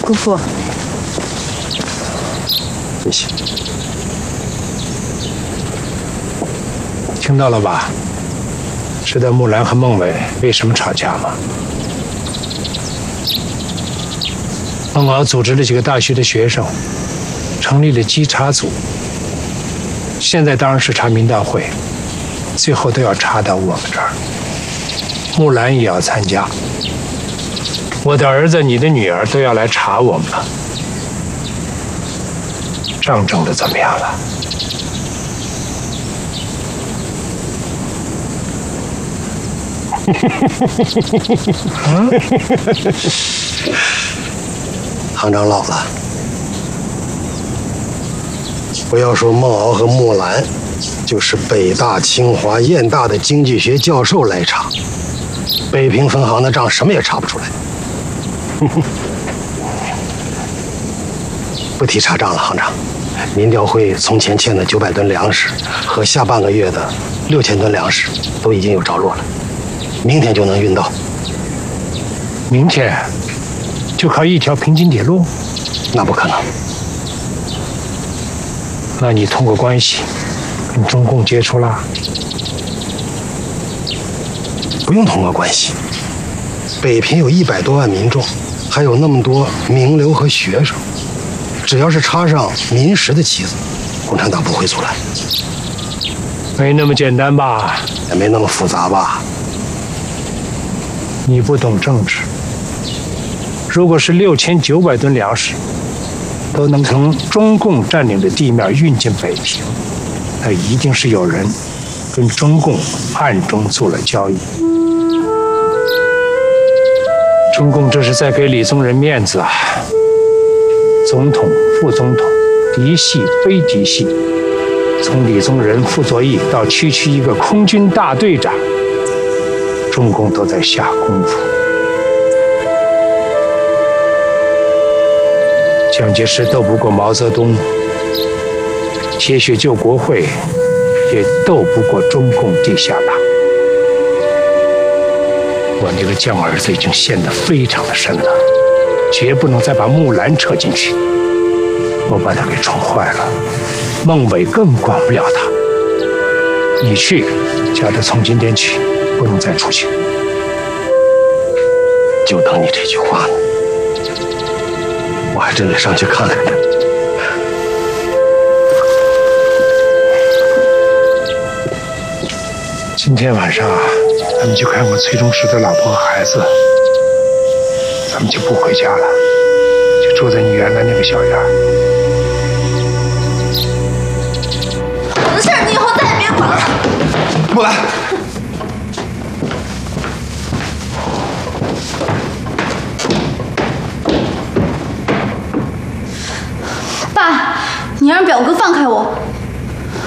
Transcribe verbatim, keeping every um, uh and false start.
姑父， 谢谢。听到了吧？知道木兰和孟伟为什么吵架吗？孟敖组织了几个大学的学生，成立了稽查组。现在当然是查明道会，最后都要查到我们这儿。木兰也要参加，我的儿子、你的女儿都要来查我们了。账挣得怎么样了？ 嗯，行长老了，不要说孟敖和木兰，就是北大、清华、燕大的经济学教授来查，北平分行的账什么也查不出来。不提查账了，行长。民调会从前欠的九百吨粮食和下半个月的六千吨粮食都已经有着落了，明天就能运到。 明天就靠一条平津铁路？ 那不可能。 那你通过关系跟中共接触啦？ 不用通过关系。北平有一百多万民众，还有那么多名流和学生，只要是插上民实的旗子，共产党不会阻拦。 没那么简单吧？ 也没那么复杂吧？ 你不懂政治。如果是六千九百吨粮食都能从中共占领的地面运进北平，那一定是有人跟中共暗中做了交易。中共这是在给李宗仁面子啊！总统、副总统，嫡系非嫡系，从李宗仁、傅作义到区区一个空军大队长，中共都在下功夫。蒋介石斗不过毛泽东，铁血救国会也斗不过中共地下党。我那个犟儿子已经陷得非常的深了，绝不能再把木兰扯进去。我把他给宠坏了，孟伟更管不了他。你去，叫他从今天起不能再出去。 就等你这句话呢。我还真得上去看看他。 今天晚上咱们去看我崔中石的老婆和孩子，咱们就不回家了，就住在你原来那个小院。 我的事儿你以后再也别管了。 木兰， 爸，你让表哥放开我。